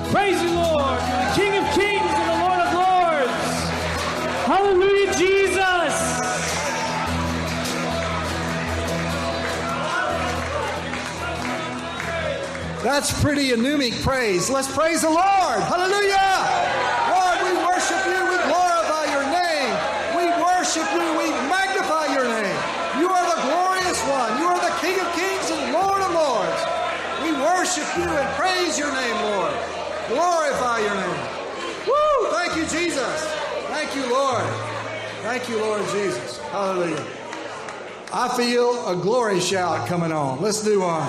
Praise the Lord. You're the King of Kings and the Lord of Lords. Hallelujah, Jesus. That's pretty anemic praise. Let's praise the Lord. Hallelujah. Lord, we worship you. We glorify your name. We worship you. We magnify your name. You are the glorious one. You are the King of Kings and Lord of Lords. We worship you and praise your name, Lord. Glorify your name. Woo! Thank you, Jesus. Thank you, Lord. Thank you, Lord Jesus. Hallelujah. I feel a glory shout coming on. Let's do one.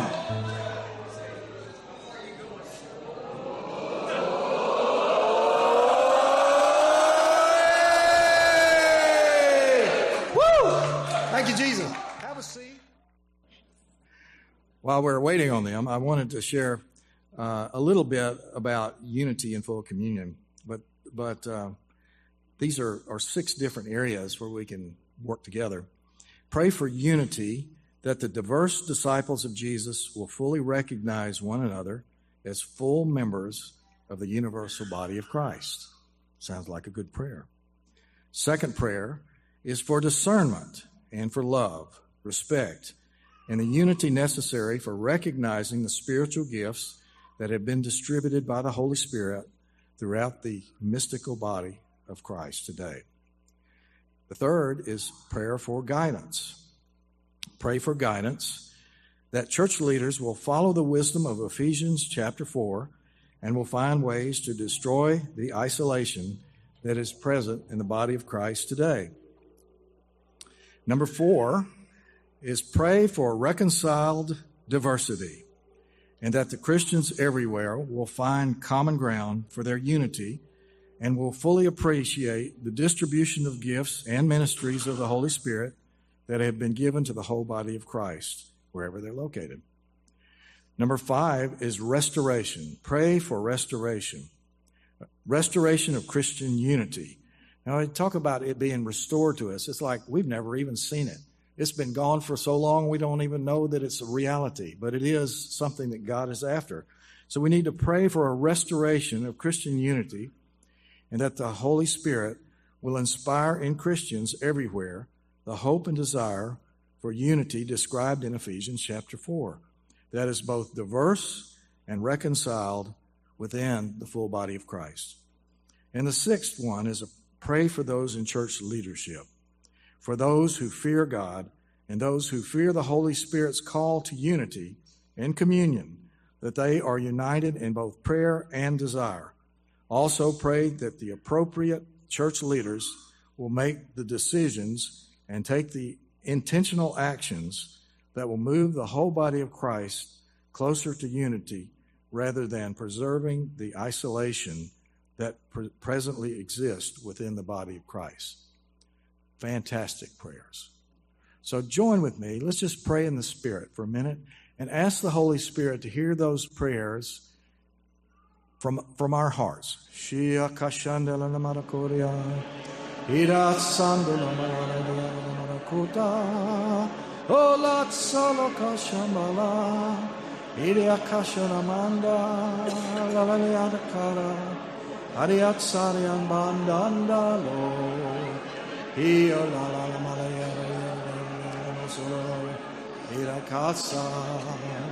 Thank you, Jesus. Have a seat. While we're waiting on them, I wanted to share a little bit about unity in full communion. But these are 6 different areas where we can work together. Pray for unity, that the diverse disciples of Jesus will fully recognize one another as full members of the universal body of Christ. Sounds like a good prayer. Second prayer is for discernment and for love, respect, and the unity necessary for recognizing the spiritual gifts that have been distributed by the Holy Spirit throughout the mystical body of Christ today. The third is prayer for guidance. Pray for guidance that church leaders will follow the wisdom of Ephesians chapter 4 and will find ways to destroy the isolation that is present in the body of Christ today. Number 4 is pray for reconciled diversity, and that the Christians everywhere will find common ground for their unity and will fully appreciate the distribution of gifts and ministries of the Holy Spirit that have been given to the whole body of Christ, wherever they're located. Number 5 is restoration. Pray for restoration. Restoration of Christian unity. Now, I talk about it being restored to us. It's like we've never even seen it. It's been gone for so long we don't even know that it's a reality, but it is something that God is after. So we need to pray for a restoration of Christian unity, and that the Holy Spirit will inspire in Christians everywhere the hope and desire for unity described in Ephesians chapter 4. That is both diverse and reconciled within the full body of Christ. And the 6th one is pray for those in church leadership, for those who fear God and those who fear the Holy Spirit's call to unity and communion, that they are united in both prayer and desire. Also pray that the appropriate church leaders will make the decisions and take the intentional actions that will move the whole body of Christ closer to unity rather than preserving the isolation that presently exists within the body of Christ. Fantastic prayers. So join with me. Let's just pray in the Spirit for a minute and ask the Holy Spirit to hear those prayers from our hearts. Shia kashandela namarakoria, ira sandela namarakuta, olat solo kashambala, ira kashanamanda, lalaliadakara. Ariat Sarian Bandandalo, Io la la la Malaya, Irakasa,